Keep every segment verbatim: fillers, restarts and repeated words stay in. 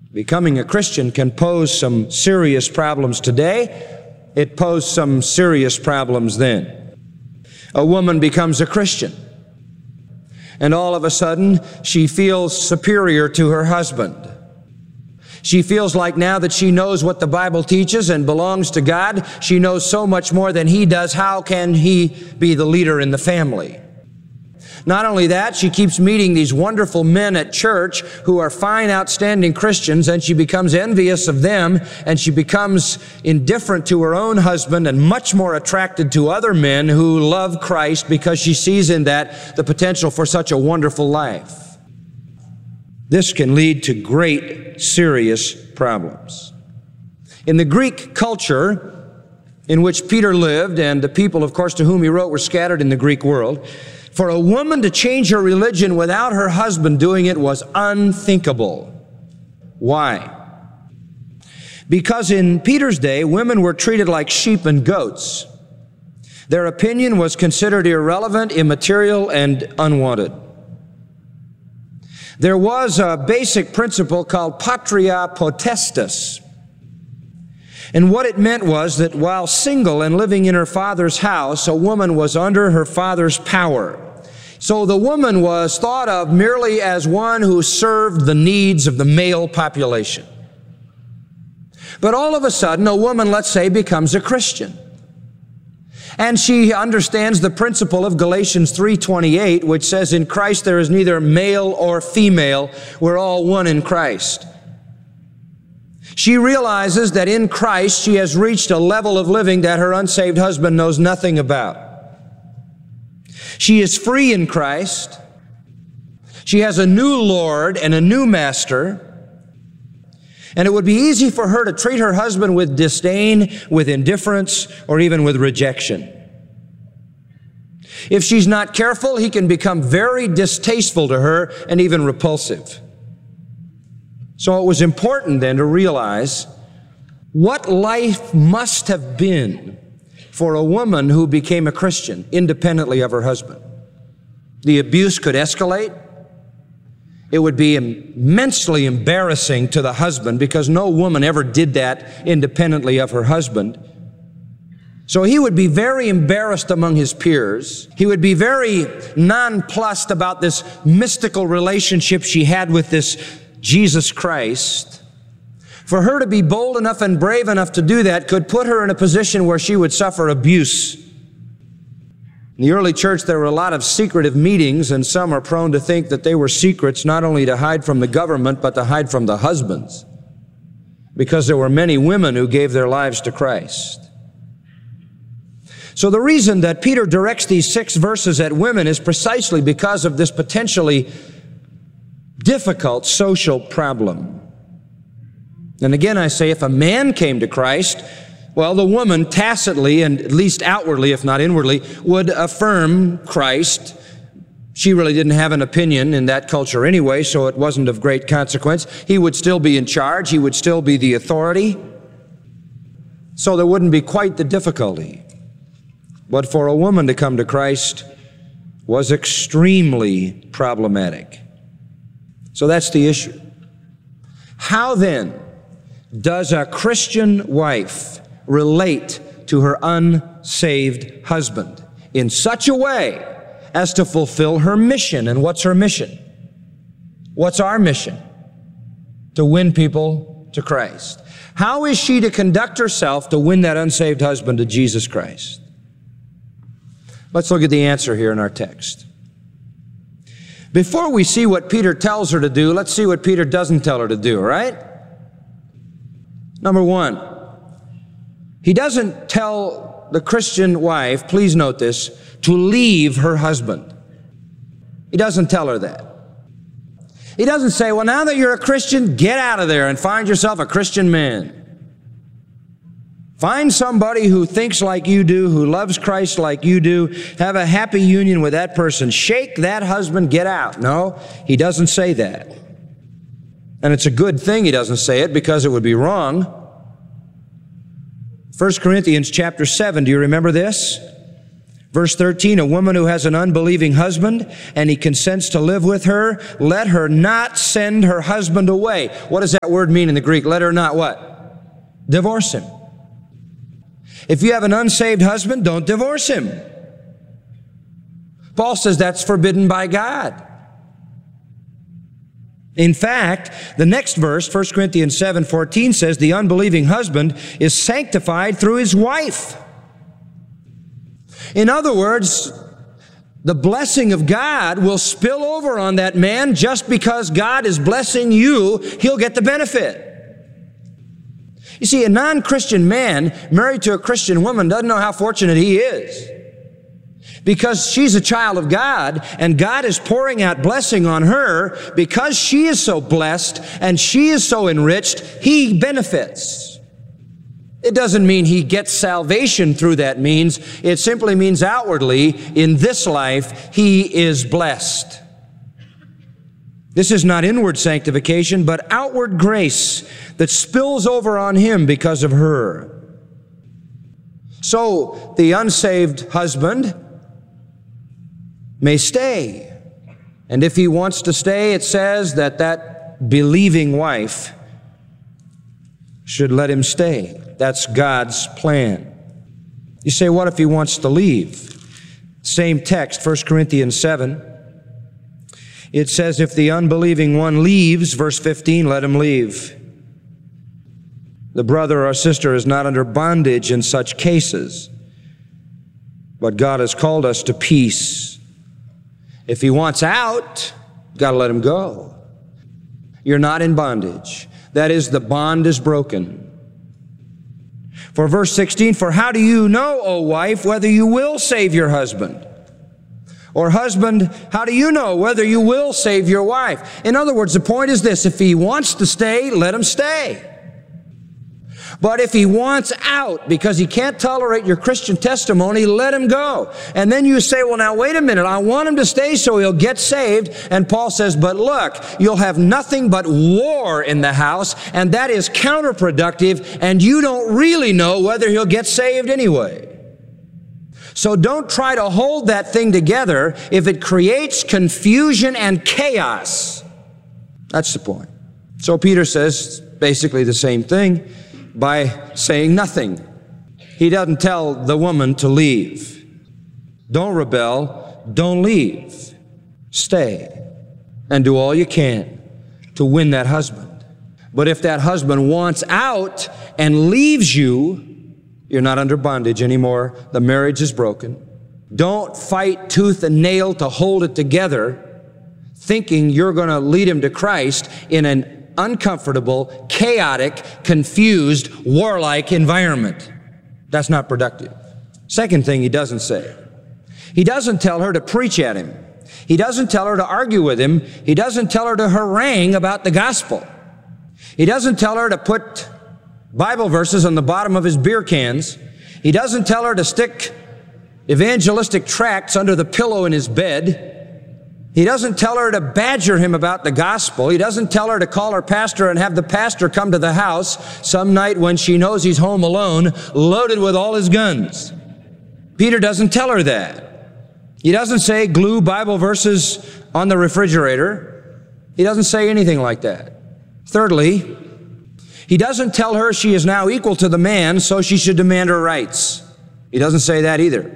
Becoming a Christian can pose some serious problems today. It posed some serious problems then. A woman becomes a Christian, and all of a sudden she feels superior to her husband. She feels like now that she knows what the Bible teaches and belongs to God, she knows so much more than he does. How can he be the leader in the family? Not only that, she keeps meeting these wonderful men at church who are fine, outstanding Christians, and she becomes envious of them, and she becomes indifferent to her own husband and much more attracted to other men who love Christ because she sees in that the potential for such a wonderful life. This can lead to great, serious problems. In the Greek culture in which Peter lived, and the people, of course, to whom he wrote were scattered in the Greek world, for a woman to change her religion without her husband doing it was unthinkable. Why? Because in Peter's day, women were treated like sheep and goats. Their opinion was considered irrelevant, immaterial, and unwanted. There was a basic principle called patria potestas. And what it meant was that while single and living in her father's house, a woman was under her father's power. So the woman was thought of merely as one who served the needs of the male population. But all of a sudden, a woman, let's say, becomes a Christian. And she understands the principle of Galatians three twenty-eight, which says, in Christ there is neither male or female. We're all one in Christ. She realizes that in Christ she has reached a level of living that her unsaved husband knows nothing about. She is free in Christ. She has a new Lord and a new master. And it would be easy for her to treat her husband with disdain, with indifference, or even with rejection. If she's not careful, he can become very distasteful to her and even repulsive. So it was important then to realize what life must have been for a woman who became a Christian independently of her husband. The abuse could escalate. It would be immensely embarrassing to the husband because no woman ever did that independently of her husband. So he would be very embarrassed among his peers. He would be very nonplussed about this mystical relationship she had with this Jesus Christ. For her to be bold enough and brave enough to do that could put her in a position where she would suffer abuse. In the early church, there were a lot of secretive meetings, and some are prone to think that they were secrets not only to hide from the government, but to hide from the husbands, because there were many women who gave their lives to Christ. So the reason that Peter directs these six verses at women is precisely because of this potentially difficult social problem. And again, I say, if a man came to Christ, well, the woman tacitly, and at least outwardly, if not inwardly, would affirm Christ. She really didn't have an opinion in that culture anyway, so it wasn't of great consequence. He would still be in charge. He would still be the authority. So there wouldn't be quite the difficulty. But for a woman to come to Christ was extremely problematic. So that's the issue. How then does a Christian wife relate to her unsaved husband in such a way as to fulfill her mission? And what's her mission? What's our mission? To win people to Christ. How is she to conduct herself to win that unsaved husband to Jesus Christ? Let's look at the answer here in our text. Before we see what Peter tells her to do, let's see what Peter doesn't tell her to do, all right? Number one, he doesn't tell the Christian wife, please note this, to leave her husband. He doesn't tell her that. He doesn't say, well, now that you're a Christian, get out of there and find yourself a Christian man. Find somebody who thinks like you do, who loves Christ like you do. Have a happy union with that person. Shake that husband, get out. No, he doesn't say that. And it's a good thing he doesn't say it because it would be wrong. First Corinthians chapter seven, do you remember this? Verse thirteen, a woman who has an unbelieving husband and he consents to live with her, let her not send her husband away. What does that word mean in the Greek? Let her not what? Divorce him. If you have an unsaved husband, don't divorce him. Paul says that's forbidden by God. In fact, the next verse, First Corinthians seven fourteen, says the unbelieving husband is sanctified through his wife. In other words, the blessing of God will spill over on that man. Just because God is blessing you, he'll get the benefit. You see, a non-Christian man married to a Christian woman doesn't know how fortunate he is. Because she's a child of God, and God is pouring out blessing on her. Because she is so blessed and she is so enriched, he benefits. It doesn't mean he gets salvation through that means. It simply means outwardly, in this life, he is blessed. This is not inward sanctification, but outward grace that spills over on him because of her. So, the unsaved husband may stay. And if he wants to stay, it says that that believing wife should let him stay. That's God's plan. You say, what if he wants to leave? Same text, First Corinthians seven. It says, if the unbelieving one leaves, verse fifteen, let him leave. The brother or sister is not under bondage in such cases, but God has called us to peace. If he wants out, you've got to let him go. You're not in bondage. That is, the bond is broken. For verse sixteen, for how do you know, O wife, whether you will save your husband? Or husband, how do you know whether you will save your wife? In other words, the point is this: if he wants to stay, let him stay. But if he wants out because he can't tolerate your Christian testimony, let him go. And then you say, well, now wait a minute, I want him to stay so he'll get saved. And Paul says, but look, you'll have nothing but war in the house, and that is counterproductive, and you don't really know whether he'll get saved anyway. So don't try to hold that thing together if it creates confusion and chaos. That's the point. So Peter says basically the same thing by saying nothing. He doesn't tell the woman to leave. Don't rebel. Don't leave. Stay and do all you can to win that husband. But if that husband wants out and leaves you, you're not under bondage anymore. The marriage is broken. Don't fight tooth and nail to hold it together, thinking you're going to lead him to Christ in an uncomfortable, chaotic, confused, warlike environment. That's not productive. Second thing he doesn't say. He doesn't tell her to preach at him. He doesn't tell her to argue with him. He doesn't tell her to harangue about the gospel. He doesn't tell her to put Bible verses on the bottom of his beer cans. He doesn't tell her to stick evangelistic tracts under the pillow in his bed. He doesn't tell her to badger him about the gospel. He doesn't tell her to call her pastor and have the pastor come to the house some night when she knows he's home alone, loaded with all his guns. Peter doesn't tell her that. He doesn't say glue Bible verses on the refrigerator. He doesn't say anything like that. Thirdly, he doesn't tell her she is now equal to the man, so she should demand her rights. He doesn't say that either.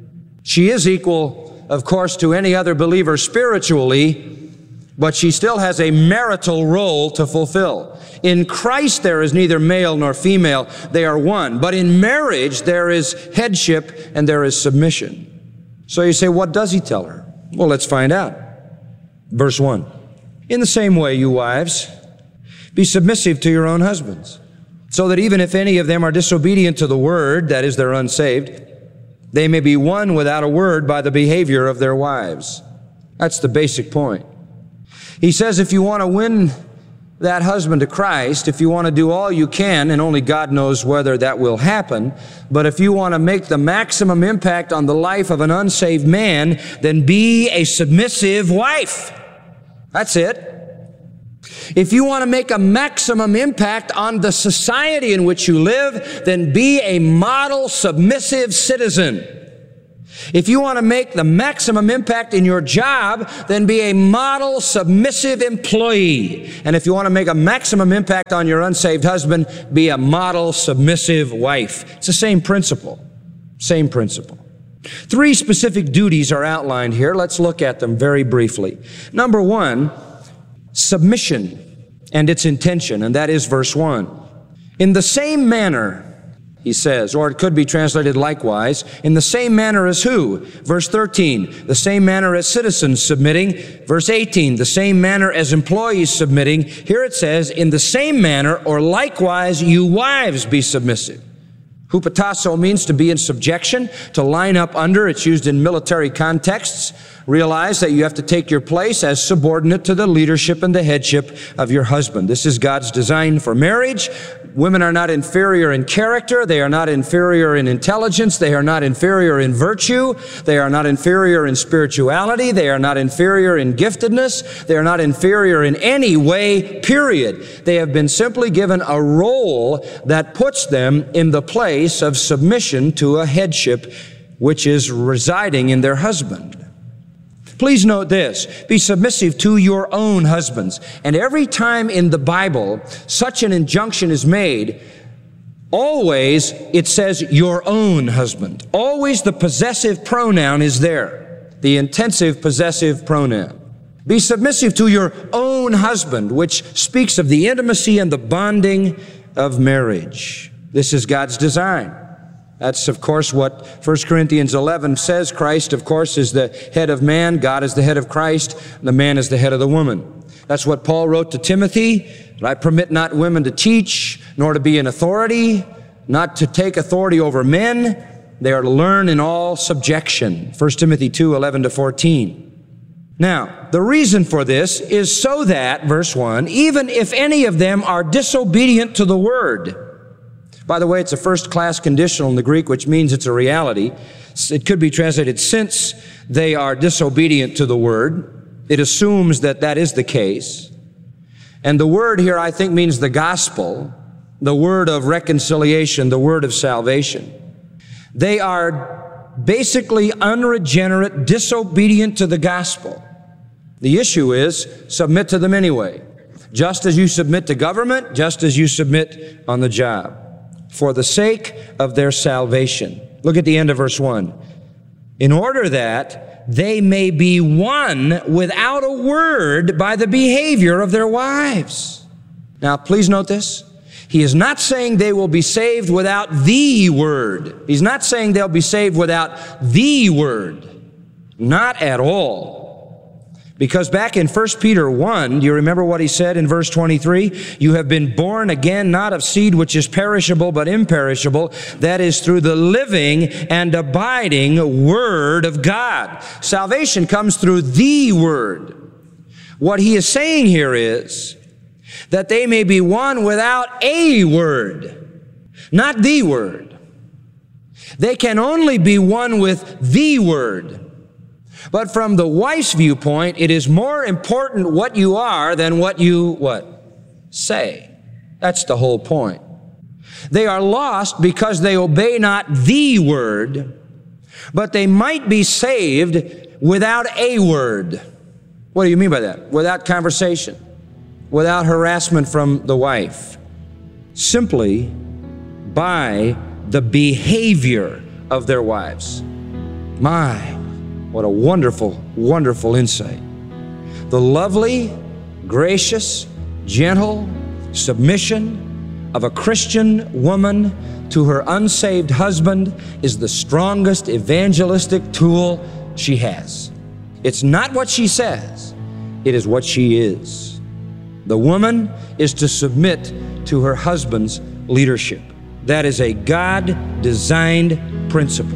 She is equal, of course, to any other believer spiritually, but she still has a marital role to fulfill. In Christ there is neither male nor female, they are one. But in marriage there is headship and there is submission. So you say, what does he tell her? Well, let's find out. Verse one. In the same way, you wives, be submissive to your own husbands, so that even if any of them are disobedient to the word, that is, they're unsaved, they may be won without a word by the behavior of their wives. That's the basic point. He says if you want to win that husband to Christ, if you want to do all you can, and only God knows whether that will happen, but if you want to make the maximum impact on the life of an unsaved man, then be a submissive wife. That's it. If you want to make a maximum impact on the society in which you live, then be a model submissive citizen. If you want to make the maximum impact in your job, then be a model submissive employee. And if you want to make a maximum impact on your unsaved husband, be a model submissive wife. It's the same principle. Same principle. Three specific duties are outlined here. Let's look at them very briefly. Number one, submission and its intention, and that is verse one. In the same manner, he says, or it could be translated likewise, in the same manner as who? Verse thirteen, the same manner as citizens submitting. Verse eighteen, the same manner as employees submitting. Here it says, in the same manner, or likewise, you wives be submissive. Hupotasso means to be in subjection, to line up under. It's used in military contexts. Realize that you have to take your place as subordinate to the leadership and the headship of your husband. This is God's design for marriage. Women are not inferior in character. They are not inferior in intelligence. They are not inferior in virtue. They are not inferior in spirituality. They are not inferior in giftedness. They are not inferior in any way, period. They have been simply given a role that puts them in the place of submission to a headship which is residing in their husband. Please note this, be submissive to your own husbands. And every time in the Bible such an injunction is made, always it says your own husband. Always the possessive pronoun is there, the intensive possessive pronoun. Be submissive to your own husband, which speaks of the intimacy and the bonding of marriage. This is God's design. That's, of course, what First Corinthians eleven says. Christ, of course, is the head of man. God is the head of Christ. The man is the head of the woman. That's what Paul wrote to Timothy. I permit not women to teach, nor to be in authority, not to take authority over men. They are to learn in all subjection. First Timothy two, eleven to fourteen. Now, the reason for this is so that, verse one, even if any of them are disobedient to the word. By the way, it's a first-class conditional in the Greek, which means it's a reality. It could be translated, since they are disobedient to the word. It assumes that that is the case. And the word here, I think, means the gospel, the word of reconciliation, the word of salvation. They are basically unregenerate, disobedient to the gospel. The issue is, submit to them anyway. Just as you submit to government, just as you submit on the job, for the sake of their salvation. Look at the end of verse one. In order that they may be won without a word by the behavior of their wives. Now, please note this. He is not saying they will be saved without the word. He's not saying they'll be saved without the word. Not at all. Because back in First Peter one, do you remember what he said in verse twenty-three? You have been born again, not of seed which is perishable, but imperishable. That is through the living and abiding Word of God. Salvation comes through the Word. What he is saying here is that they may be won without a word, not the Word. They can only be won with the Word. But from the wife's viewpoint, it is more important what you are than what you, what? Say. That's the whole point. They are lost because they obey not the word, but they might be saved without a word. What do you mean by that? Without conversation, without harassment from the wife. Simply by the behavior of their wives. My, what a wonderful, wonderful insight. The lovely, gracious, gentle submission of a Christian woman to her unsaved husband is the strongest evangelistic tool she has. It's not what she says, it is what she is. The woman is to submit to her husband's leadership. That is a God-designed principle.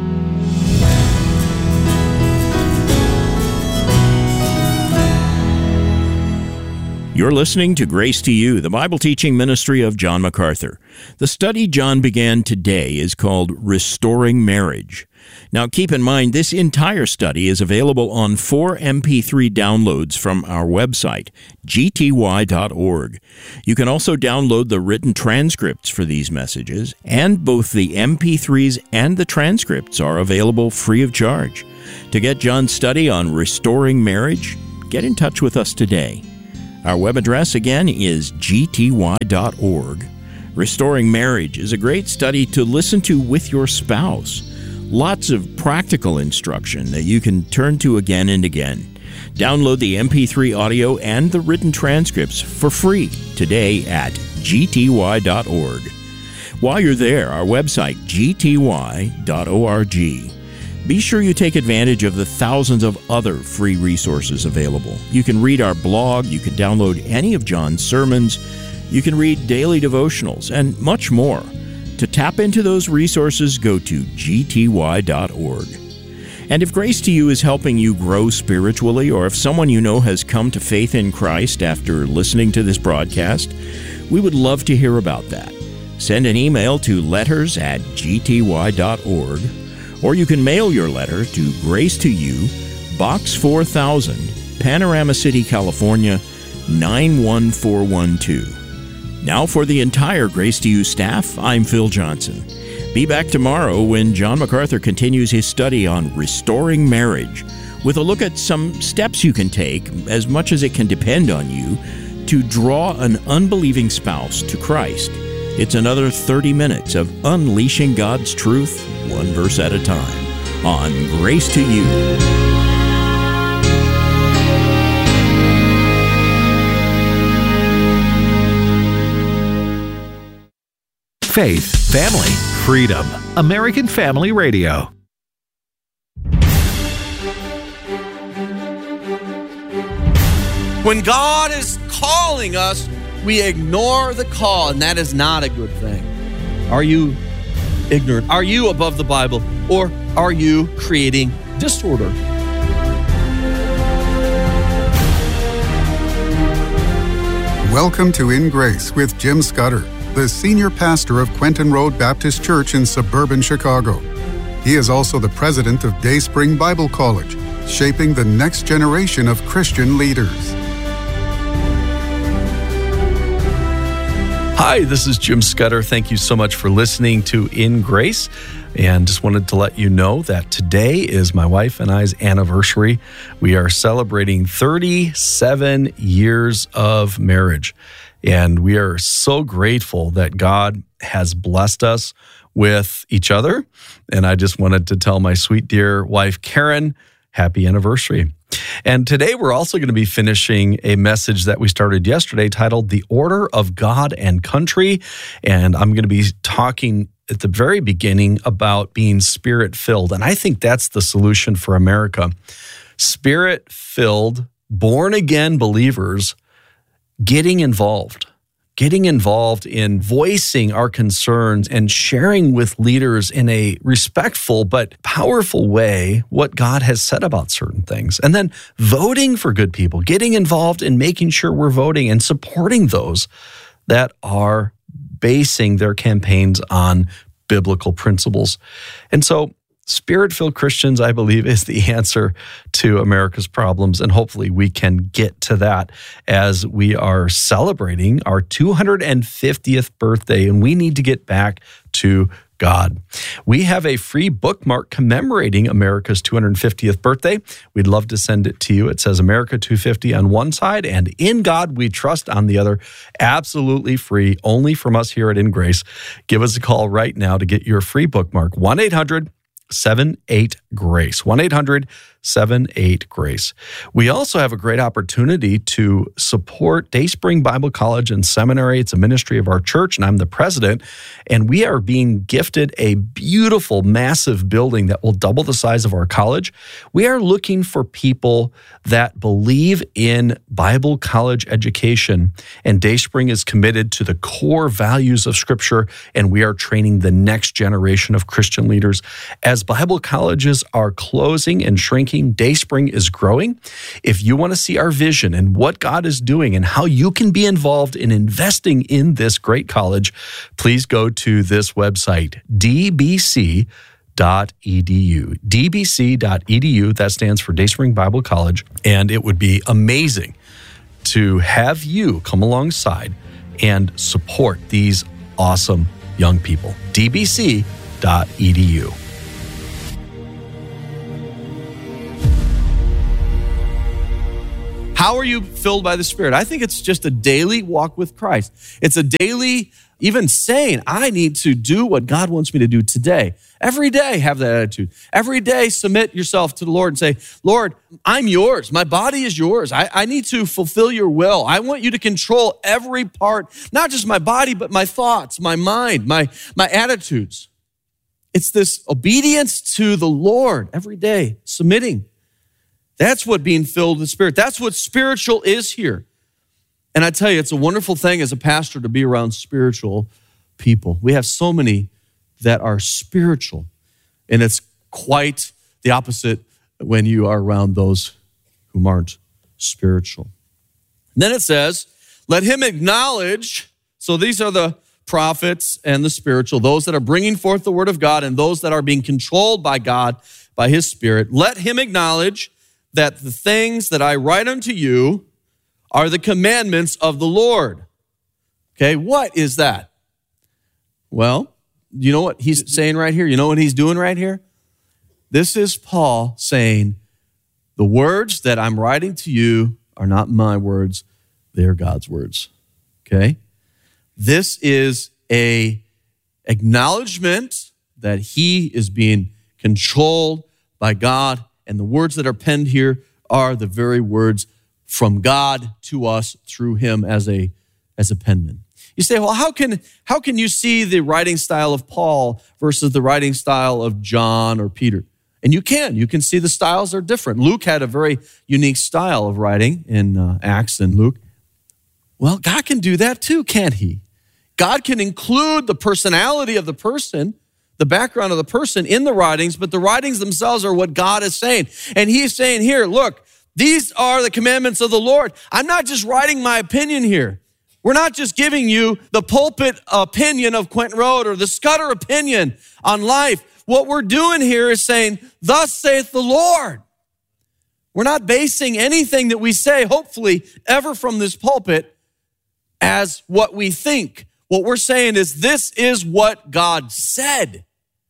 You're listening to Grace to You, the Bible teaching ministry of John MacArthur. The study John began today is called Restoring Marriage. Now, keep in mind, this entire study is available on four M P three downloads from our website, G T Y dot org. You can also download the written transcripts for these messages, and both the M P threes and the transcripts are available free of charge. To get John's study on restoring marriage, get in touch with us today. Our web address, again, is G T Y dot org. Restoring Marriage is a great study to listen to with your spouse. Lots of practical instruction that you can turn to again and again. Download the M P three audio and the written transcripts for free today at G T Y dot org. While you're there, our website, G T Y dot org. Be sure you take advantage of the thousands of other free resources available. You can read our blog, you can download any of John's sermons, you can read daily devotionals, and much more. To tap into those resources, go to G T Y dot org. And if Grace to You is helping you grow spiritually, or if someone you know has come to faith in Christ after listening to this broadcast, we would love to hear about that. Send an email to letters at G T Y dot org, or you can mail your letter to Grace to You, Box four thousand, Panorama City, California, nine one four one two. Now for the entire Grace to You staff, I'm Phil Johnson. Be back tomorrow when John MacArthur continues his study on restoring marriage with a look at some steps you can take, as much as it can depend on you, to draw an unbelieving spouse to Christ. It's another thirty minutes of unleashing God's truth, one verse at a time, on Grace to You. Faith, family, freedom. American Family Radio. When God is calling us, we ignore the call, and that is not a good thing. Are you ignorant? Are you above the Bible? Or are you creating disorder? Welcome to In Grace with Jim Scudder, the senior pastor of Quentin Road Baptist Church in suburban Chicago. He is also the president of Dayspring Bible College, shaping the next generation of Christian leaders. Hi, this is Jim Scudder. Thank you so much for listening to In Grace. And just wanted to let you know that today is my wife and I's anniversary. We are celebrating thirty-seven years of marriage. And we are so grateful that God has blessed us with each other. And I just wanted to tell my sweet dear wife, Karen, happy anniversary. And today we're also going to be finishing a message that we started yesterday titled The Order of God and Country. And I'm going to be talking at the very beginning about being Spirit-filled. And I think that's the solution for America. Spirit-filled, born-again believers getting involved, getting involved in voicing our concerns and sharing with leaders in a respectful but powerful way what God has said about certain things. And then voting for good people, getting involved in making sure we're voting and supporting those that are basing their campaigns on biblical principles. And so Spirit-filled Christians, I believe, is the answer to America's problems, and hopefully we can get to that as we are celebrating our two hundred fiftieth birthday, and we need to get back to God. We have a free bookmark commemorating America's two hundred fiftieth birthday. We'd love to send it to you. It says America two fifty on one side and In God We Trust on the other. Absolutely free, only from us here at In Grace. Give us a call right now to get your free bookmark, one eight hundred seven eight GRACE, one eight hundred seven eight GRACE. We also have a great opportunity to support Dayspring Bible College and Seminary. It's a ministry of our church, and I'm the president. And we are being gifted a beautiful, massive building that will double the size of our college. We are looking for people that believe in Bible college education, and Dayspring is committed to the core values of Scripture, and we are training the next generation of Christian leaders. As Bible colleges are closing and shrinking, Dayspring is growing. If you want to see our vision and what God is doing and how you can be involved in investing in this great college, please go to this website, d b c Dot edu. D B C dot E D U, that stands for Dayspring Bible College, and it would be amazing to have you come alongside and support these awesome young people. D B C dot E D U. How are you filled by the Spirit? I think it's just a daily walk with Christ. It's a daily, even saying, I need to do what God wants me to do today. Every day, have that attitude. Every day, submit yourself to the Lord and say, Lord, I'm yours. My body is yours. I, I need to fulfill your will. I want you to control every part, not just my body, but my thoughts, my mind, my, my attitudes. It's this obedience to the Lord every day, submitting. That's what being filled with the Spirit. That's what spiritual is here. And I tell you, it's a wonderful thing as a pastor to be around spiritual people. We have so many that are spiritual, and it's quite the opposite when you are around those who aren't spiritual. And then it says, let him acknowledge, so these are the prophets and the spiritual, those that are bringing forth the word of God and those that are being controlled by God, by his Spirit. Let him acknowledge that the things that I write unto you are the commandments of the Lord. Okay, what is that? Well, you know what he's saying right here? You know what he's doing right here? This is Paul saying, the words that I'm writing to you are not my words, they are God's words. Okay? This is a acknowledgement that he is being controlled by God, and the words that are penned here are the very words from God to us through him as a, as a penman. You say, well, how can, how can you see the writing style of Paul versus the writing style of John or Peter? And you can. You can see the styles are different. Luke had a very unique style of writing in uh, Acts and Luke. Well, God can do that too, can't he? God can include the personality of the person, the background of the person in the writings, but the writings themselves are what God is saying. And he's saying here, look, these are the commandments of the Lord. I'm not just writing my opinion here. We're not just giving you the pulpit opinion of Quentin Road or the Scudder opinion on life. What we're doing here is saying, thus saith the Lord. We're not basing anything that we say, hopefully, ever from this pulpit as what we think. What we're saying is this is what God said.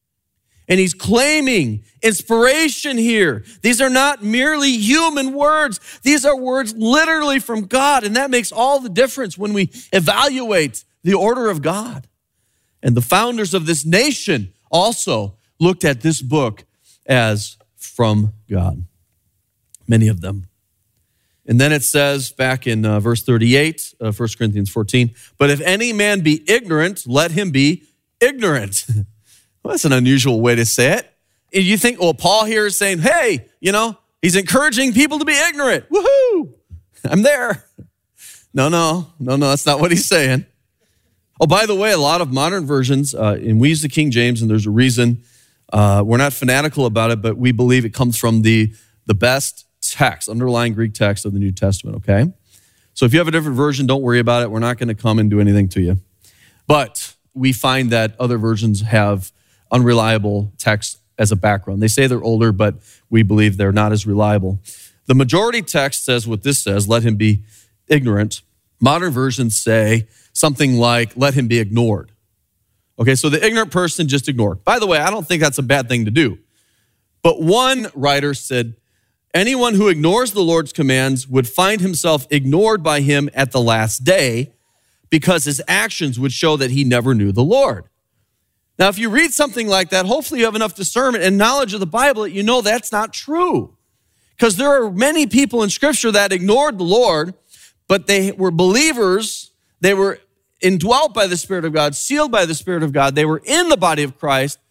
And he's claiming inspiration here. These are not merely human words. These are words literally from God. And that makes all the difference when we evaluate the order of God. And the founders of this nation also looked at this book as from God. Many of them. And then it says back in uh, verse thirty-eight, uh, First Corinthians fourteen, but if any man be ignorant, let him be ignorant. Well, that's an unusual way to say it. And you think, well, Paul here is saying, hey, you know, he's encouraging people to be ignorant. Woohoo! I'm there. No, no, no, no, that's not what he's saying. Oh, by the way, a lot of modern versions, uh, and we use the King James, and there's a reason. Uh, we're not fanatical about it, but we believe it comes from the, the best text, underlying Greek text of the New Testament, okay? So if you have a different version, don't worry about it. We're not going to come and do anything to you. But we find that other versions have unreliable text as a background. They say they're older, but we believe they're not as reliable. The majority text says what this says, let him be ignorant. Modern versions say something like, let him be ignored. Okay, so the ignorant person just ignored. By the way, I don't think that's a bad thing to do. But one writer said, anyone who ignores the Lord's commands would find himself ignored by him at the last day because his actions would show that he never knew the Lord. Now, if you read something like that, hopefully you have enough discernment and knowledge of the Bible that you know that's not true. Because there are many people in Scripture that ignored the Lord, but they were believers. They were indwelt by the Spirit of God, sealed by the Spirit of God. They were in the body of Christ,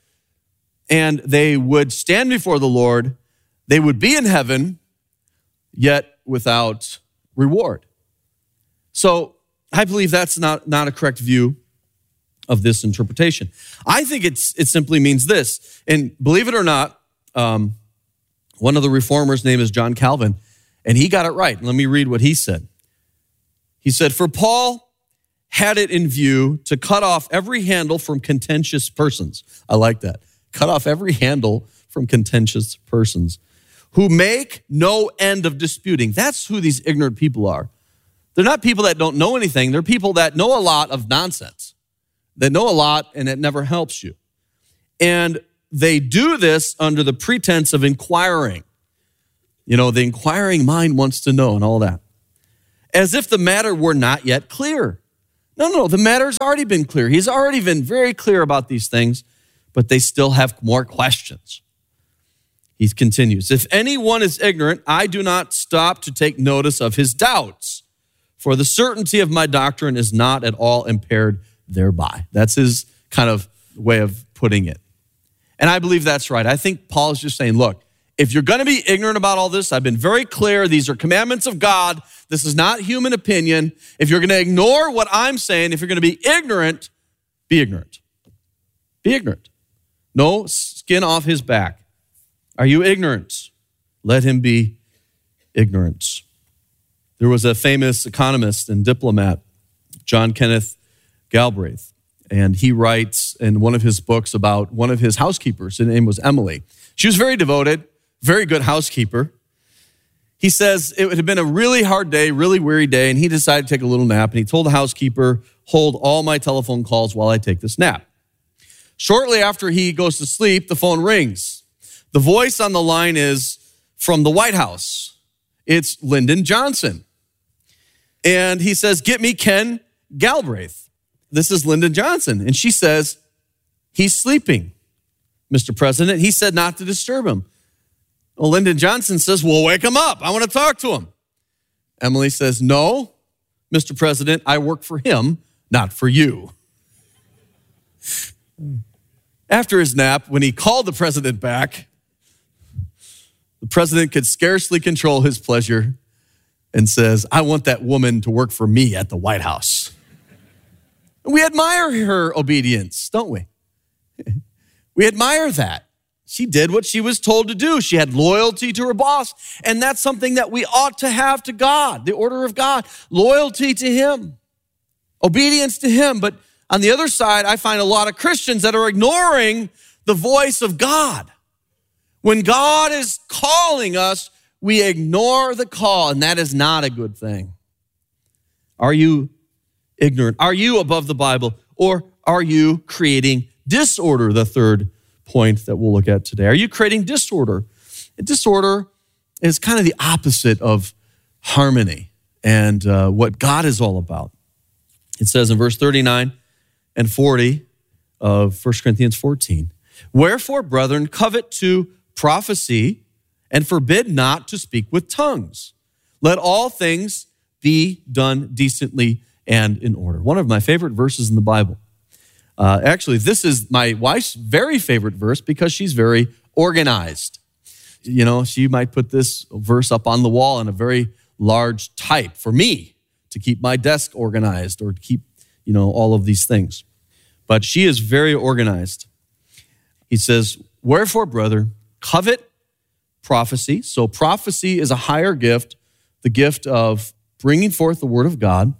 and they would stand before the Lord. They would be in heaven, yet without reward. So I believe that's not, not a correct view of this interpretation. I think it's it simply means this. And believe it or not, um, one of the reformers' name is John Calvin, and he got it right. Let me read what he said. He said, for Paul had it in view to cut off every handle from contentious persons. I like that. Cut off every handle from contentious persons who make no end of disputing. That's who these ignorant people are. They're not people that don't know anything. They're people that know a lot of nonsense. They know a lot and it never helps you. And they do this under the pretense of inquiring. You know, the inquiring mind wants to know and all that. As if the matter were not yet clear. No, no, the matter's already been clear. He's already been very clear about these things, but they still have more questions. He continues, if anyone is ignorant, I do not stop to take notice of his doubts, for the certainty of my doctrine is not at all impaired thereby. That's his kind of way of putting it. And I believe that's right. I think Paul is just saying, look, if you're going to be ignorant about all this, I've been very clear. These are commandments of God. This is not human opinion. If you're going to ignore what I'm saying, if you're going to be ignorant, be ignorant. Be ignorant. No skin off his back. Are you ignorant? Let him be ignorant. There was a famous economist and diplomat, John Kenneth Galbraith, and he writes in one of his books about one of his housekeepers. Her name was Emily. She was very devoted, very good housekeeper. He says it had been a really hard day, really weary day, and he decided to take a little nap, and he told the housekeeper, hold all my telephone calls while I take this nap. Shortly after he goes to sleep, the phone rings. The voice on the line is from the White House. It's Lyndon Johnson. And he says, get me Ken Galbraith. This is Lyndon Johnson. And she says, he's sleeping, Mister President. He said not to disturb him. Well, Lyndon Johnson says, well, wake him up. I want to talk to him. Emily says, no, Mister President, I work for him, not for you. After his nap, when he called the president back, the president could scarcely control his pleasure and says, I want that woman to work for me at the White House. We admire her obedience, don't we? We admire that. She did what she was told to do. She had loyalty to her boss. And that's something that we ought to have to God, the order of God, loyalty to him, obedience to him. But on the other side, I find a lot of Christians that are ignoring the voice of God. When God is calling us, we ignore the call, and that is not a good thing. Are you ignorant? Are you above the Bible? Or are you creating disorder? The third point that we'll look at today. Are you creating disorder? And disorder is kind of the opposite of harmony and uh, what God is all about. It says in verse thirty-nine and forty of First Corinthians fourteen, wherefore, brethren, covet to prophecy and forbid not to speak with tongues. Let all things be done decently and in order. One of my favorite verses in the Bible. Uh, actually, this is my wife's very favorite verse because she's very organized. You know, she might put this verse up on the wall in a very large type for me to keep my desk organized or to keep, you know, all of these things. But she is very organized. He says, wherefore, brother, covet prophecy. So prophecy is a higher gift, the gift of bringing forth the word of God,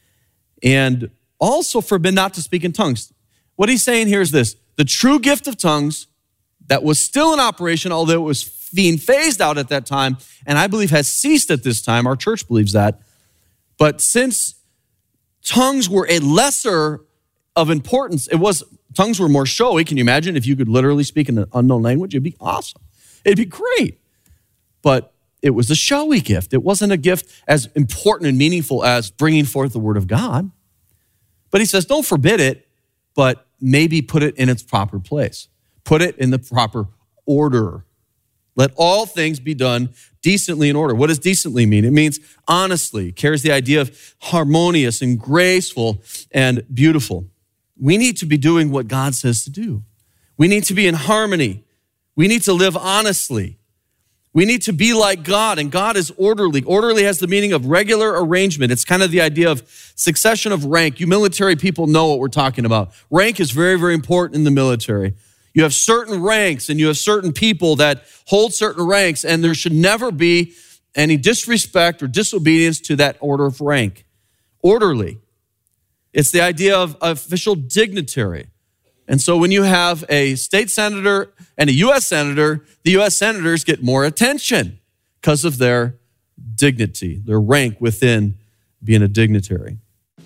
and also forbid not to speak in tongues. What he's saying here is this: the true gift of tongues that was still in operation, although it was being phased out at that time, and I believe has ceased at this time. Our church believes that. But since tongues were a lesser of importance, it was tongues were more showy. Can you imagine if you could literally speak in an unknown language? It'd be awesome. It'd be great. But it was a showy gift. It wasn't a gift as important and meaningful as bringing forth the word of God. But he says, don't forbid it, but maybe put it in its proper place. Put it in the proper order. Let all things be done decently in order. What does decently mean? It means honestly. It carries the idea of harmonious and graceful and beautiful. We need to be doing what God says to do. We need to be in harmony. We need to live honestly. We need to be like God, and God is orderly. Orderly has the meaning of regular arrangement. It's kind of the idea of succession of rank. You military people know what we're talking about. Rank is very, very important in the military. You have certain ranks, and you have certain people that hold certain ranks, and there should never be any disrespect or disobedience to that order of rank. Orderly. It's the idea of official dignitary. And so when you have a state senator and a U S senator, the U S senators get more attention because of their dignity, their rank within being a dignitary.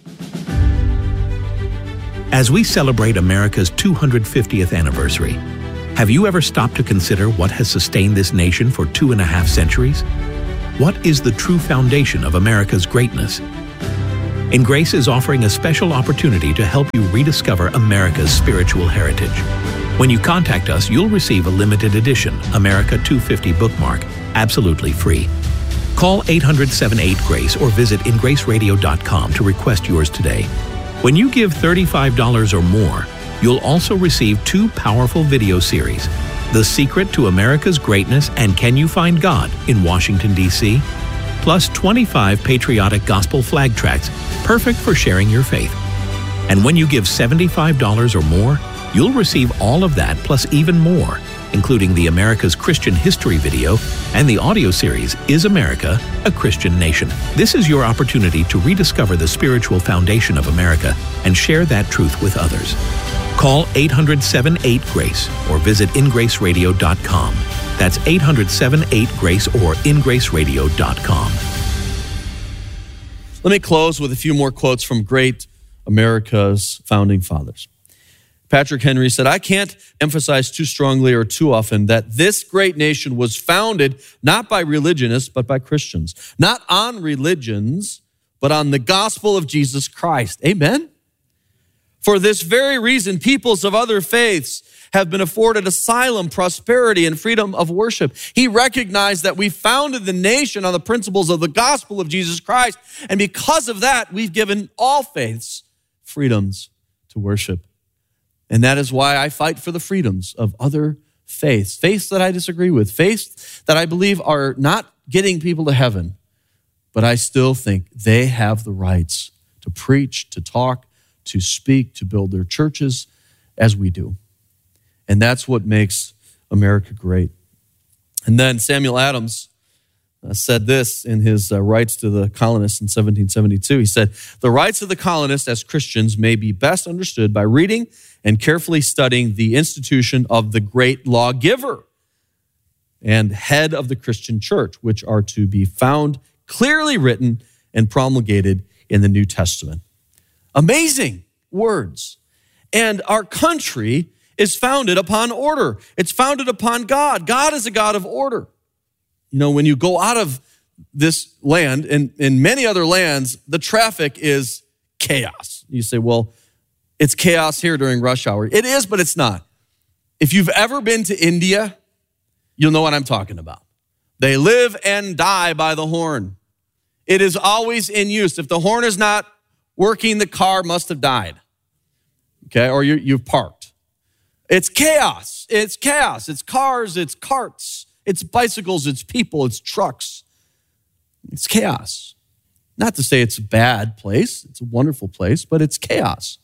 As we celebrate America's two hundred fiftieth anniversary, have you ever stopped to consider what has sustained this nation for two and a half centuries? What is the true foundation of America's greatness? In Grace is offering a special opportunity to help you rediscover America's spiritual heritage. When you contact us, you'll receive a limited edition America two fifty bookmark, absolutely free. Call eight hundred, seven eight, GRACE or visit in grace radio dot com to request yours today. When you give thirty-five dollars or more, you'll also receive two powerful video series, The Secret to America's Greatness and Can You Find God in Washington, D C, plus twenty-five patriotic gospel flag tracts, perfect for sharing your faith. And when you give seventy-five dollars or more, you'll receive all of that plus even more, including the America's Christian History video and the audio series, Is America a Christian Nation? This is your opportunity to rediscover the spiritual foundation of America and share that truth with others. Call eight hundred, seven eight, GRACE or visit in grace radio dot com. That's eight hundred, seven eight, GRACE or in grace radio dot com. Let me close with a few more quotes from great America's founding fathers. Patrick Henry said, I can't emphasize too strongly or too often that this great nation was founded not by religionists, but by Christians. Not on religions, but on the gospel of Jesus Christ. Amen? For this very reason, peoples of other faiths have been afforded asylum, prosperity, and freedom of worship. He recognized that we founded the nation on the principles of the gospel of Jesus Christ, and because of that, we've given all faiths freedoms to worship. And that is why I fight for the freedoms of other faiths, faiths that I disagree with, faiths that I believe are not getting people to heaven, but I still think they have the rights to preach, to talk, to speak, to build their churches as we do. And that's what makes America great. And then Samuel Adams uh, said this in his uh, Rights to the Colonists in seventeen seventy-two. He said, the rights of the colonists as Christians may be best understood by reading and carefully studying the institution of the great lawgiver and head of the Christian church, which are to be found clearly written and promulgated in the New Testament. Amazing words. And our country is founded upon order. It's founded upon God. God is a God of order. You know, when you go out of this land and in many other lands, the traffic is chaos. You say, well, it's chaos here during rush hour. It is, but it's not. If you've ever been to India, you'll know what I'm talking about. They live and die by the horn. It is always in use. If the horn is not working, the car must have died, okay, or you, you've parked. It's chaos. It's chaos. It's cars. It's carts. It's bicycles. It's people. It's trucks. It's chaos. Not to say it's a bad place. It's a wonderful place, but it's chaos.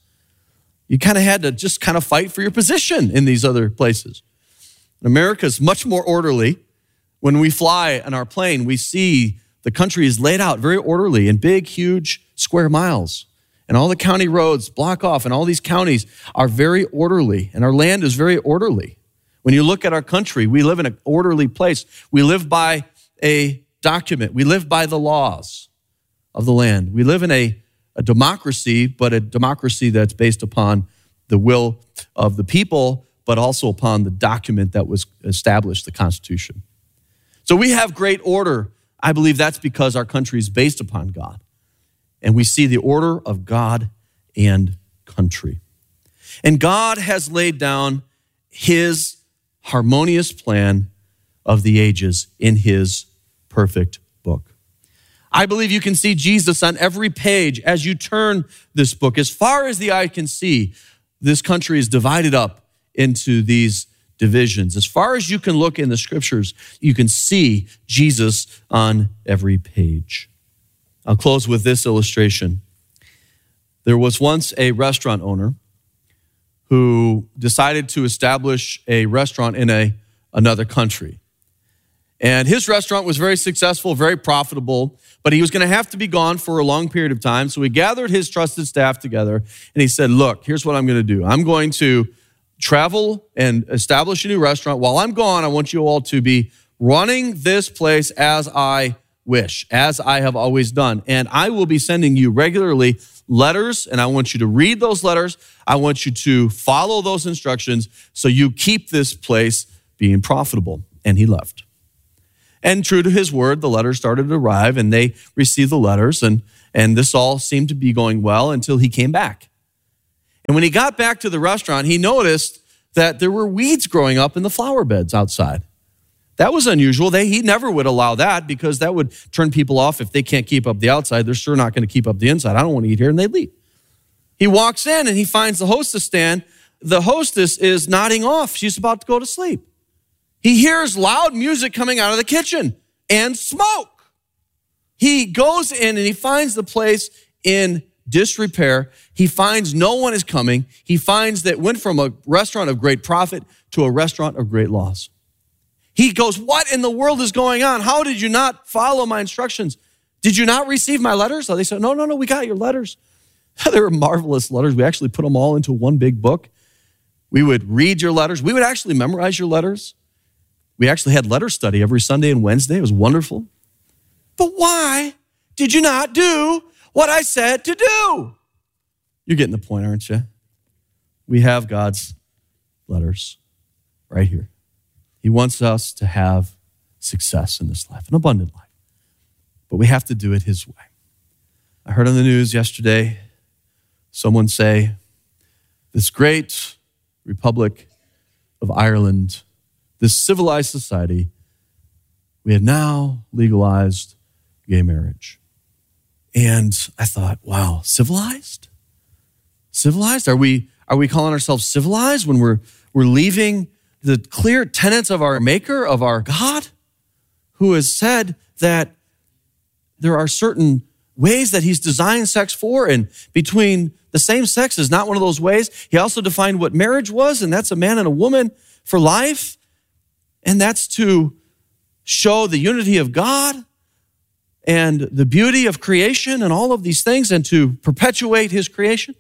You kind of had to just kind of fight for your position in these other places. America is much more orderly. When we fly on our plane, we see the country is laid out very orderly in big, huge square miles. And all the county roads block off, and all these counties are very orderly, and our land is very orderly. When you look at our country, we live in an orderly place. We live by a document. We live by the laws of the land. We live in a, a democracy, but a democracy that's based upon the will of the people, but also upon the document that was established, the Constitution. So we have great order. I believe that's because our country is based upon God. And we see the order of God and country. And God has laid down his harmonious plan of the ages in his perfect book. I believe you can see Jesus on every page as you turn this book. As far as the eye can see, this country is divided up into these divisions. As far as you can look in the scriptures, you can see Jesus on every page. I'll close with this illustration. There was once a restaurant owner who decided to establish a restaurant in a, another country. And his restaurant was very successful, very profitable, but he was going to have to be gone for a long period of time. So he gathered his trusted staff together and he said, look, here's what I'm going to do. I'm going to travel and establish a new restaurant. While I'm gone, I want you all to be running this place as I wish, as I have always done. And I will be sending you regularly letters, and I want you to read those letters. I want you to follow those instructions so you keep this place being profitable. And he left. And true to his word, the letters started to arrive, and they received the letters, and, and this all seemed to be going well until he came back. And when he got back to the restaurant, he noticed that there were weeds growing up in the flower beds outside. That was unusual. They, he never would allow that because that would turn people off. If they can't keep up the outside, they're sure not going to keep up the inside. I don't want to eat here, and they leave. He walks in, and he finds the hostess stand. The hostess is nodding off. She's about to go to sleep. He hears loud music coming out of the kitchen and smoke. He goes in, and he finds the place in disrepair. He finds no one is coming. He finds that it went from a restaurant of great profit to a restaurant of great loss. He goes, what in the world is going on? How did you not follow my instructions? Did you not receive my letters? So they said, no, no, no, we got your letters. They were marvelous letters. We actually put them all into one big book. We would read your letters. We would actually memorize your letters. We actually had letter study every Sunday and Wednesday. It was wonderful. But why did you not do what I said to do? You're getting the point, aren't you? We have God's letters right here. He wants us to have success in this life, an abundant life. But we have to do it his way. I heard on the news yesterday someone say, this great Republic of Ireland, this civilized society, we have now legalized gay marriage. And I thought, wow, civilized? Civilized? Are we are we calling ourselves civilized when we're we're leaving the clear tenets of our Maker, of our God, who has said that there are certain ways that he's designed sex for, and between the same sex is not one of those ways. He also defined what marriage was, and that's a man and a woman for life, and that's to show the unity of God and the beauty of creation and all of these things, and to perpetuate his creation.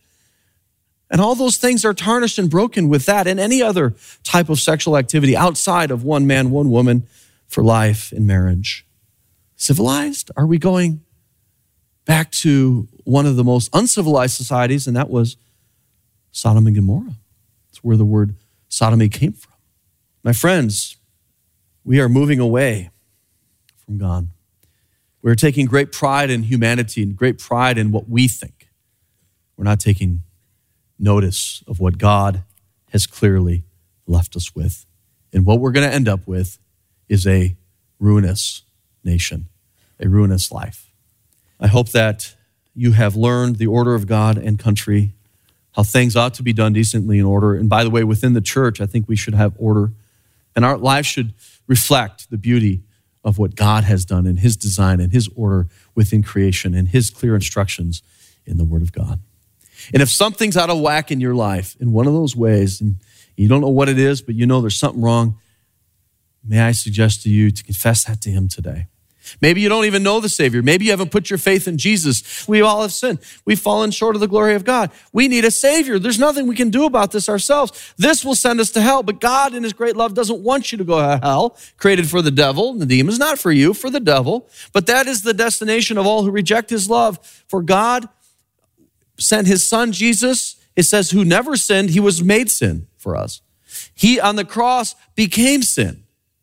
And all those things are tarnished and broken with that and any other type of sexual activity outside of one man, one woman for life in marriage. Civilized? Are we going back to one of the most uncivilized societies, and that was Sodom and Gomorrah? It's where the word sodomy came from. My friends, we are moving away from God. We're taking great pride in humanity and great pride in what we think. We're not taking notice of what God has clearly left us with. And what we're going to end up with is a ruinous nation, a ruinous life. I hope that you have learned the order of God and country, how things ought to be done decently in order. And by the way, within the church, I think we should have order. And our life should reflect the beauty of what God has done in his design and his order within creation and his clear instructions in the Word of God. And if something's out of whack in your life in one of those ways, and you don't know what it is, but you know there's something wrong, may I suggest to you to confess that to him today. Maybe you don't even know the Savior. Maybe you haven't put your faith in Jesus. We all have sinned. We've fallen short of the glory of God. We need a Savior. There's nothing we can do about this ourselves. This will send us to hell, but God in his great love doesn't want you to go to hell, created for the devil. The demons, not for you, for the devil. But that is the destination of all who reject his love. For God sent his son, Jesus, it says, who never sinned, he was made sin for us. He on the cross became sin.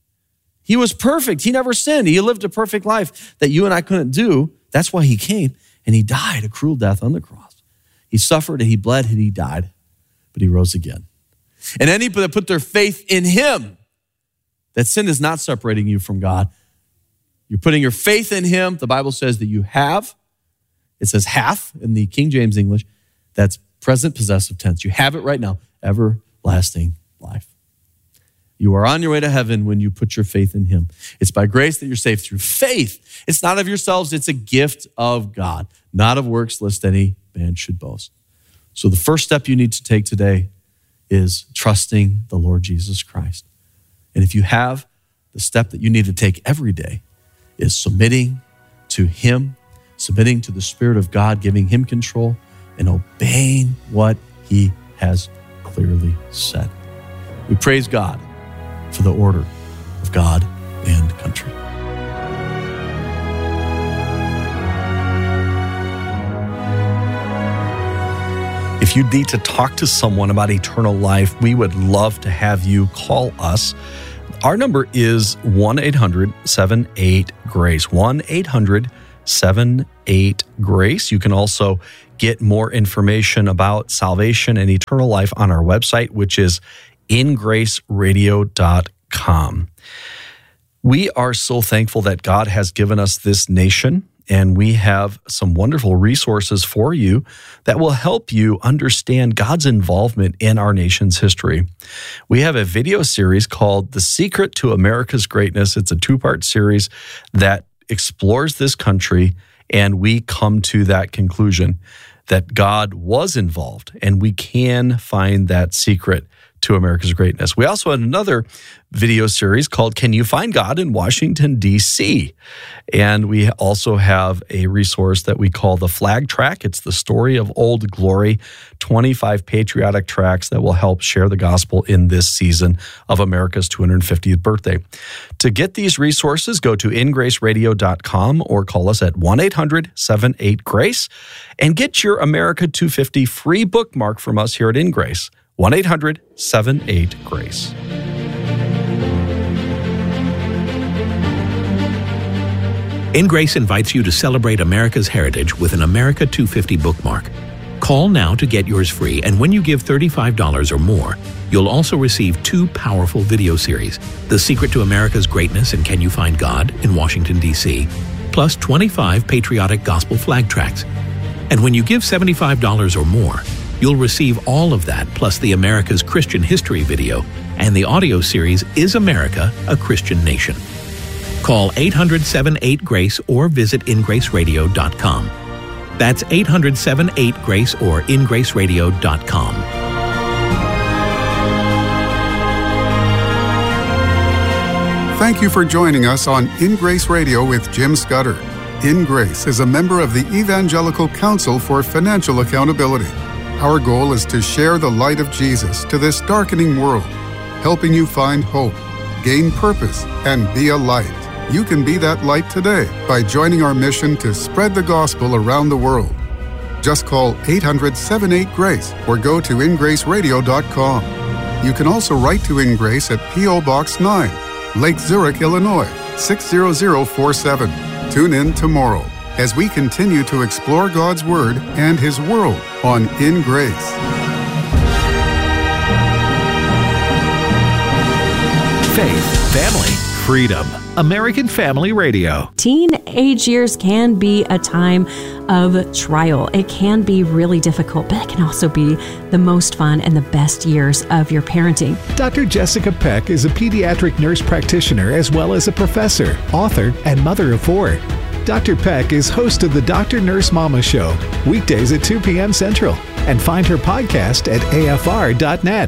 He was perfect. He never sinned. He lived a perfect life that you and I couldn't do. That's why he came, and he died a cruel death on the cross. He suffered and he bled and he died, but he rose again. And any that put their faith in him, that sin is not separating you from God. You're putting your faith in him. The Bible says that you have. It says hath in the King James English. That's present possessive tense. You have it right now. Everlasting life. You are on your way to heaven when you put your faith in him. It's by grace that you're saved through faith. It's not of yourselves. It's a gift of God, not of works, lest any man should boast. So the first step you need to take today is trusting the Lord Jesus Christ. And if you have, the step that you need to take every day is submitting to him, submitting to the Spirit of God, giving him control, and obeying what he has clearly said. We praise God for the order of God and country. If you need to talk to someone about eternal life, we would love to have you call us. Our number is one eight hundred seven eight GRACE, one eight hundred seven eight GRACE. You can also get more information about salvation and eternal life on our website, which is in grace radio dot com. We are so thankful that God has given us this nation, and we have some wonderful resources for you that will help you understand God's involvement in our nation's history. We have a video series called The Secret to America's Greatness. It's a two-part series that explores this country, and we come to that conclusion that God was involved, and we can find that secret to America's greatness. We also had another video series called Can You Find God in Washington, D C? And we also have a resource that we call the Flag Track. It's the story of Old Glory, twenty-five patriotic tracks that will help share the gospel in this season of America's two hundred fiftieth birthday. To get these resources, go to in grace radio dot com or call us at one eight hundred seven eight GRACE and get your America two fifty free bookmark from us here at In Grace. one eight hundred seven eight GRACE. In Grace invites you to celebrate America's heritage with an America two fifty bookmark. Call now to get yours free, and when you give thirty-five dollars or more, you'll also receive two powerful video series, The Secret to America's Greatness and Can You Find God in Washington, D C, plus twenty-five patriotic gospel flag tracks. And when you give seventy-five dollars or more, you'll receive all of that, plus the America's Christian History video and the audio series Is America a Christian Nation? Call eight hundred seven eight GRACE or visit in grace radio dot com. That's eight hundred seven eight GRACE or in grace radio dot com. Thank you for joining us on In Grace Radio with Jim Scudder. In Grace is a member of the Evangelical Council for Financial Accountability. Our goal is to share the light of Jesus to this darkening world, helping you find hope, gain purpose, and be a light. You can be that light today by joining our mission to spread the gospel around the world. Just call eight hundred seven eight GRACE or go to in grace radio dot com. You can also write to In Grace at P O Box nine, Lake Zurich, Illinois, six zero zero four seven. Tune in tomorrow as we continue to explore God's Word and His world on In Grace. Faith, family, freedom. American Family Radio. Teenage years can be a time of trial. It can be really difficult, but it can also be the most fun and the best years of your parenting. Doctor Jessica Peck is a pediatric nurse practitioner as well as a professor, author, and mother of four. Doctor Peck is host of the Doctor Nurse Mama Show, weekdays at two p.m. Central, and find her podcast at A F R dot net.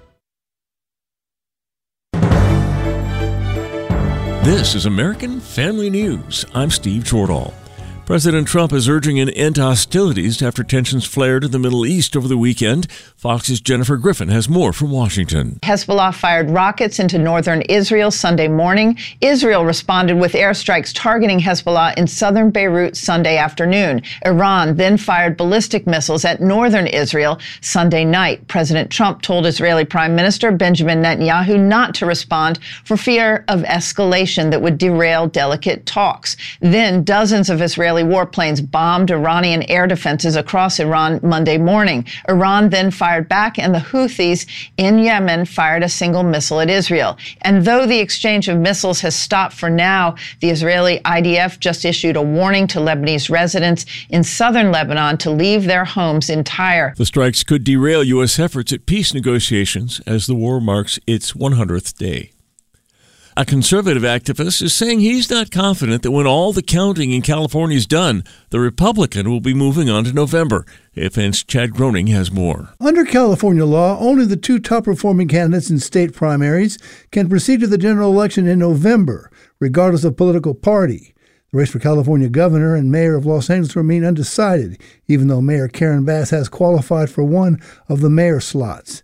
This is American Family News. I'm Steve Jordahl. President Trump is urging an end to hostilities after tensions flared in the Middle East over the weekend. Fox's Jennifer Griffin has more from Washington. Hezbollah fired rockets into northern Israel Sunday morning. Israel responded with airstrikes targeting Hezbollah in southern Beirut Sunday afternoon. Iran then fired ballistic missiles at northern Israel Sunday night. President Trump told Israeli Prime Minister Benjamin Netanyahu not to respond for fear of escalation that would derail delicate talks. Then dozens of Israeli warplanes bombed Iranian air defenses across Iran Monday morning. Iran then fired back, and the Houthis in Yemen fired a single missile at Israel. And though the exchange of missiles has stopped for now, the Israeli I D F just issued a warning to Lebanese residents in southern Lebanon to leave their homes entire. The strikes could derail U S efforts at peace negotiations as the war marks its one hundredth day. A conservative activist is saying he's not confident that when all the counting in California is done, the Republican will be moving on to November. A F N's Chad Groening has more. Under California law, only the two top-performing candidates in state primaries can proceed to the general election in November, regardless of political party. The race for California governor and mayor of Los Angeles remain undecided, even though Mayor Karen Bass has qualified for one of the mayor slots.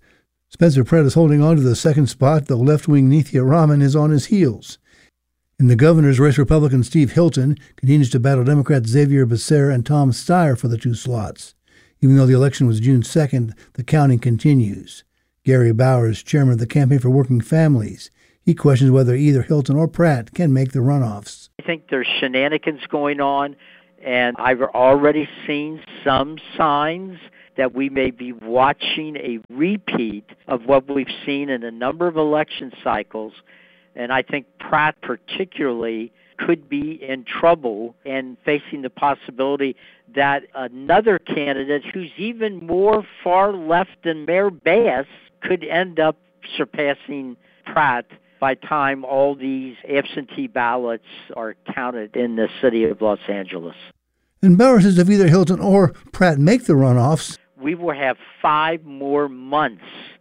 Spencer Pratt is holding on to the second spot, though left-wing Nithya Raman is on his heels. In the governor's race, Republican Steve Hilton continues to battle Democrats Xavier Becerra and Tom Steyer for the two slots. Even though the election was June second, the counting continues. Gary Bowers, chairman of the Campaign for Working Families, he questions whether either Hilton or Pratt can make the runoffs. I think there's shenanigans going on, and I've already seen some signs that we may be watching a repeat of what we've seen in a number of election cycles. And I think Pratt particularly could be in trouble and facing the possibility that another candidate who's even more far left than Mayor Bass could end up surpassing Pratt by the time all these absentee ballots are counted in the city of Los Angeles. And Bauer says if either Hilton or Pratt make the runoffs, we will have five more months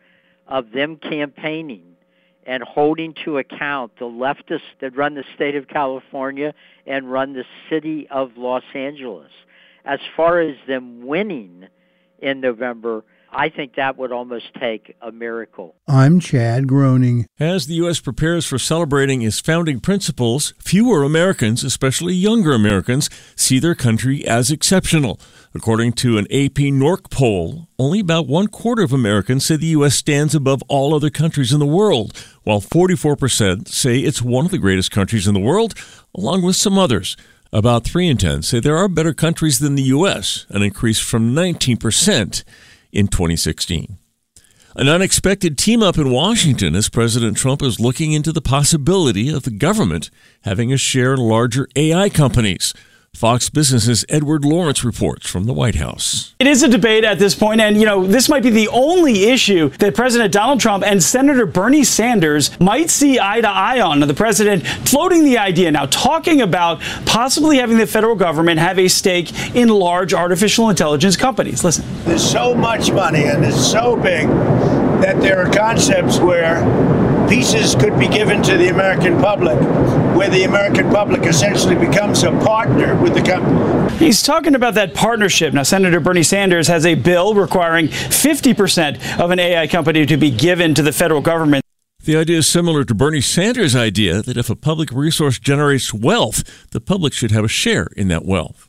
of them campaigning and holding to account the leftists that run the state of California and run the city of Los Angeles. As far as them winning in November, I think that would almost take a miracle. I'm Chad Groening. As the U S prepares for celebrating its founding principles, fewer Americans, especially younger Americans, see their country as exceptional. According to an A P N O R C poll, only about one quarter of Americans say the U S stands above all other countries in the world, while forty-four percent say it's one of the greatest countries in the world, along with some others. About three in ten say there are better countries than the U S, an increase from nineteen percent in twenty sixteen. An unexpected team-up in Washington as President Trump is looking into the possibility of the government having a share in larger A I companies. Fox Business's Edward Lawrence reports from the White House. It is a debate at this point, and, you know, this might be the only issue that President Donald Trump and Senator Bernie Sanders might see eye to eye on. The president floating the idea now, talking about possibly having the federal government have a stake in large artificial intelligence companies. Listen. There's so much money, and it's so big that there are concepts where pieces could be given to the American public, where the American public essentially becomes a partner with the company. He's talking about that partnership. Now, Senator Bernie Sanders has a bill requiring fifty percent of an A I company to be given to the federal government. The idea is similar to Bernie Sanders' idea that if a public resource generates wealth, the public should have a share in that wealth.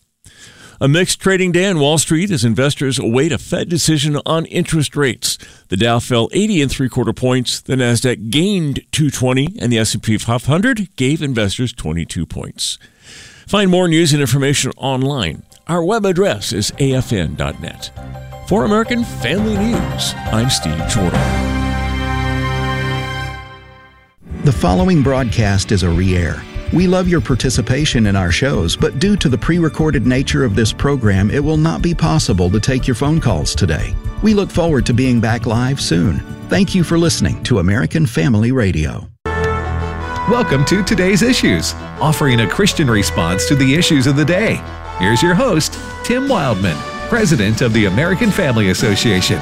A mixed trading day on Wall Street as investors await a Fed decision on interest rates. The Dow fell eighty and three quarter points. The Nasdaq gained two twenty, and the S and P five hundred gave investors twenty-two points. Find more news and information online. Our web address is A F N dot net. For American Family News, I'm Steve Jordan. The following broadcast is a re-air. We love your participation in our shows, but due to the pre-recorded nature of this program, it will not be possible to take your phone calls today. We look forward to being back live soon. Thank you for listening to American Family Radio. Welcome to Today's Issues, offering a Christian response to the issues of the day. Here's your host, Tim Wildman, President of the American Family Association.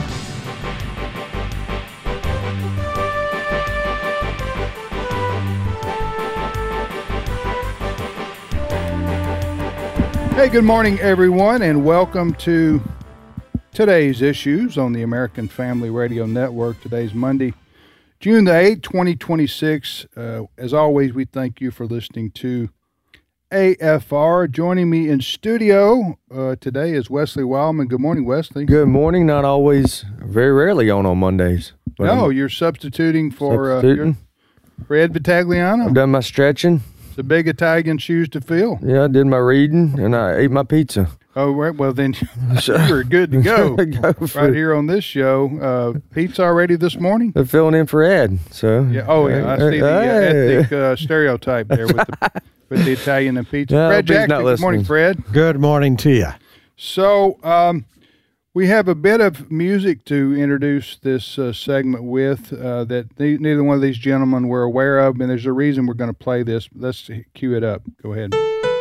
Hey, good morning, everyone, and welcome to Today's Issues on the American Family Radio Network. Today's Monday, June the eighth, twenty twenty-six. Uh, as always, we thank you for listening to A F R. Joining me in studio uh, today is Wesley Wildman. Good morning, Wesley. Good morning. Not always, very rarely on on Mondays. But no, I'm you're substituting for substituting. Uh, Fred Vitagliano. I've done my stretching. It's a big Italian shoes to fill. Yeah, I did my reading, and I ate my pizza. Oh, right. Well, then you're good to go. go right here on this show. Uh, pizza already this morning? They're filling in for Ed. So yeah. Oh, yeah. I see the uh, ethnic uh, stereotype there with the, with the Italian and pizza. No, Fred Jackson, good morning, Fred. Good morning to you. So um, we have a bit of music to introduce this uh, segment with uh, that ne- neither one of these gentlemen were aware of, and there's a reason we're going to play this. Let's cue it up. Go ahead.